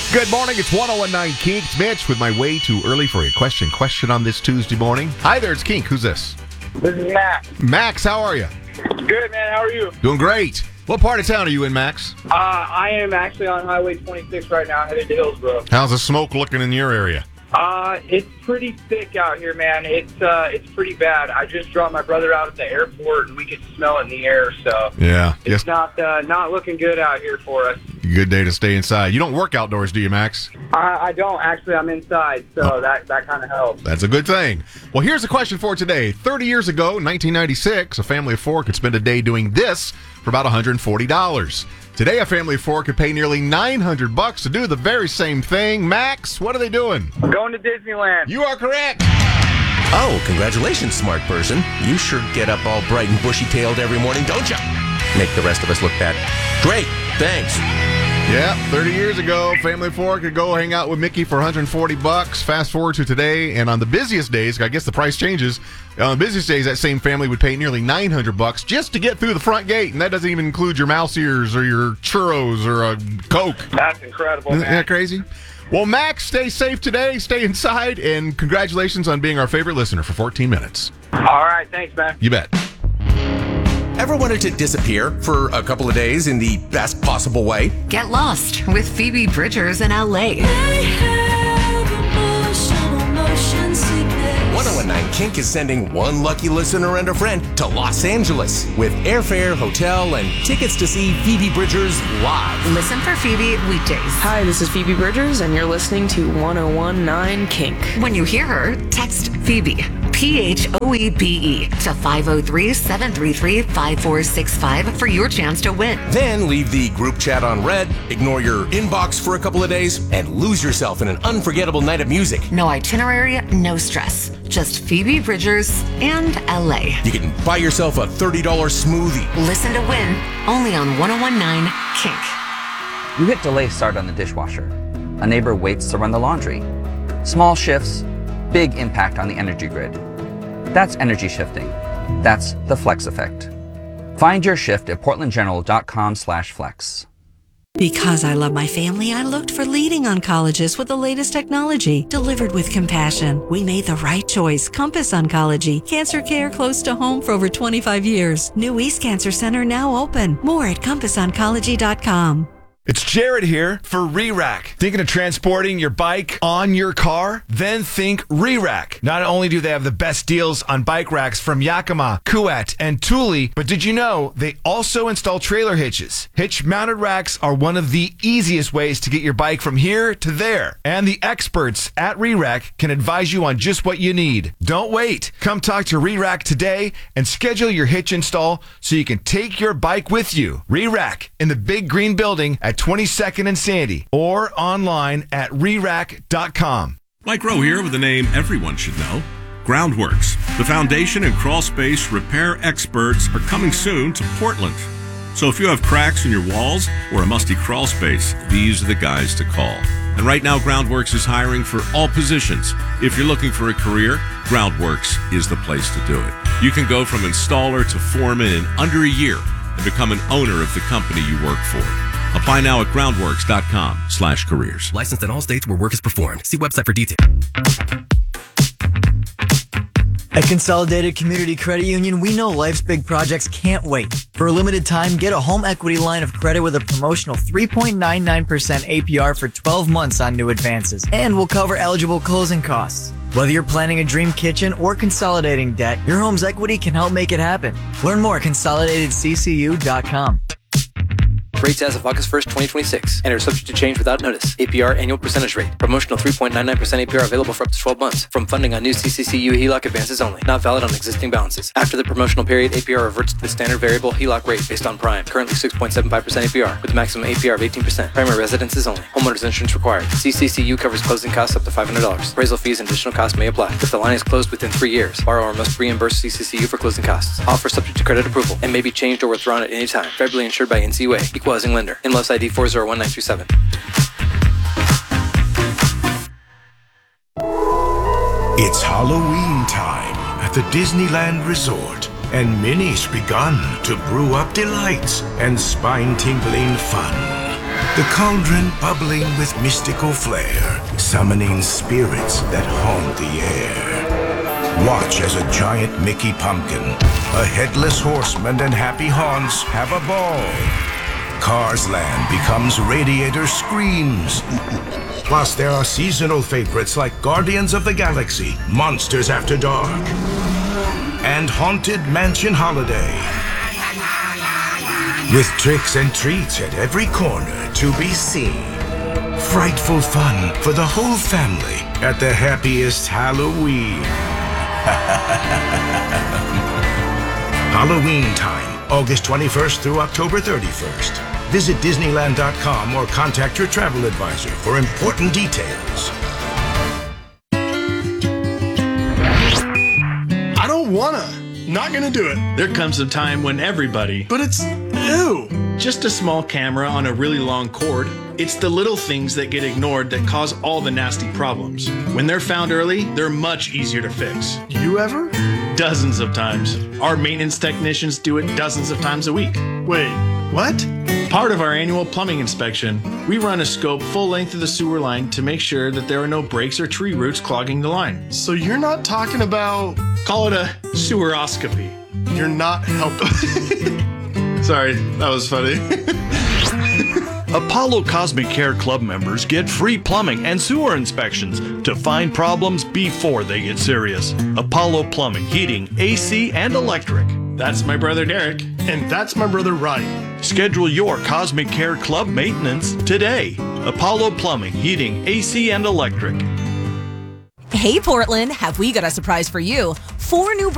Good morning. It's 1019 Kink. It's Mitch with my way too early for a question on this Tuesday morning. Hi there, it's Kink. Who's this? This is Max. Max, how are you? Good, man. How are you? Doing great. What part of town are you in, Max? I am actually on Highway 26 right now, headed to Hillsborough. How's the smoke looking in your area? It's pretty thick out here, man. It's pretty bad. I just dropped my brother out at the airport, and we could smell it in the air. So yeah, it's not looking good out here for us. Good day to stay inside. You don't work outdoors, do you, Max? I don't actually. I'm inside, so that kind of helps. That's a good thing. Well, here's the question for today. 30 years ago, 1996, a family of four could spend a day doing this for about $140. Today, a family of four could pay nearly $900 to do the very same thing. Max, what are they doing? Going to Disneyland. You are correct. Oh, congratulations, smart person. You sure get up all bright and bushy-tailed every morning, don't you? Make the rest of us look bad. Great, thanks. Yeah, 30 years ago, family of four could go hang out with Mickey for $140. Fast forward to today, and on the busiest days, I guess the price changes. On the busiest days, that same family would pay nearly $900 just to get through the front gate, and that doesn't even include your mouse ears or your churros or a Coke. That's incredible, man. Isn't that crazy? Well, Max, stay safe today, stay inside, and congratulations on being our favorite listener for 14 minutes. All right, thanks, man. You bet. Ever wanted to disappear for a couple of days in the best possible way? Get lost with Phoebe Bridgers in LA. 1019 Kink is sending one lucky listener and a friend to Los Angeles with airfare, hotel, and tickets to see Phoebe Bridgers live. Listen for Phoebe weekdays. Hi, this is Phoebe Bridgers, and you're listening to 1019 Kink. When you hear her, text Phoebe, PHOEBE, to 503-733-5465 for your chance to win. Then leave the group chat on red, ignore your inbox for a couple of days, and lose yourself in an unforgettable night of music. No itinerary, no stress. Just Phoebe Bridgers and LA. You can buy yourself a $30 smoothie. Listen to win, only on 1019 Kink. You hit delay start on the dishwasher. A neighbor waits to run the laundry. Small shifts, big impact on the energy grid. That's energy shifting. That's the Flex effect. Find your shift at portlandgeneral.com/flex. Because I love my family, I looked for leading oncologists with the latest technology, delivered with compassion. We made the right choice. Compass Oncology. Cancer care close to home for over 25 years. New East Cancer Center now open. More at compassoncology.com. It's Jared here for Re-Rack. Thinking of transporting your bike on your car? Then think Re-Rack. Not only do they have the best deals on bike racks from Yakima, Kuat, and Thule, but did you know they also install trailer hitches? Hitch-mounted racks are one of the easiest ways to get your bike from here to there. And the experts at Re-Rack can advise you on just what you need. Don't wait. Come talk to Re-Rack today and schedule your hitch install so you can take your bike with you. Re-Rack in the big green building at 22nd and Sandy, or online at rerack.com. Mike Rowe here with a name everyone should know. Groundworks. The foundation and crawl space repair experts are coming soon to Portland. So if you have cracks in your walls or a musty crawl space, these are the guys to call. And right now, Groundworks is hiring for all positions. If you're looking for a career, Groundworks is the place to do it. You can go from installer to foreman in under a year and become an owner of the company you work for. Apply now at groundworks.com/careers. Licensed in all states where work is performed. See website for details. At Consolidated Community Credit Union, we know life's big projects can't wait. For a limited time, get a home equity line of credit with a promotional 3.99% APR for 12 months on new advances. And we'll cover eligible closing costs. Whether you're planning a dream kitchen or consolidating debt, your home's equity can help make it happen. Learn more at consolidatedccu.com. Rates as of August 1st, 2026. Enter subject to change without notice. APR annual percentage rate. Promotional 3.99% APR available for up to 12 months. From funding on new CCCU HELOC advances only. Not valid on existing balances. After the promotional period, APR reverts to the standard variable HELOC rate based on prime. Currently 6.75% APR with a maximum APR of 18%. Primary residences only. Homeowners insurance required. CCCU covers closing costs up to $500. Appraisal fees and additional costs may apply. If the line is closed within 3 years, borrower must reimburse CCCU for closing costs. Offer subject to credit approval and may be changed or withdrawn at any time. Federally insured by NCUA. Equal housing lender. NMLS ID 401937. It's Halloween time at the Disneyland Resort, and Minnie's begun to brew up delights and spine-tingling fun. The cauldron bubbling with mystical flair, summoning spirits that haunt the air. Watch as a giant Mickey pumpkin, a headless horseman, and happy haunts have a ball. Cars Land becomes Radiator Screams. Plus, there are seasonal favorites like Guardians of the Galaxy, Monsters After Dark, and Haunted Mansion Holiday. With tricks and treats at every corner to be seen. Frightful fun for the whole family at the happiest Halloween. Halloween time, August 21st through October 31st. Visit Disneyland.com or contact your travel advisor for important details. I don't wanna. Not gonna do it. There comes a time when everybody, but it's ew. Just a small camera on a really long cord. It's the little things that get ignored that cause all the nasty problems. When they're found early, they're much easier to fix. You ever? Dozens of times. Our maintenance technicians do it dozens of times a week. Wait, what? Part of our annual plumbing inspection, we run a scope full length of the sewer line to make sure that there are no breaks or tree roots clogging the line. So you're not talking about... Call it a seweroscopy. You're not helping. Sorry, that was funny. Apollo Cosmic Care Club members get free plumbing and sewer inspections to find problems before they get serious. Apollo Plumbing, Heating, AC, and Electric. That's my brother Derek. And that's my brother Ryan. Schedule your Cosmic Care Club maintenance today. Apollo Plumbing, Heating, AC, and Electric. Hey Portland, have we got a surprise for you? 4 new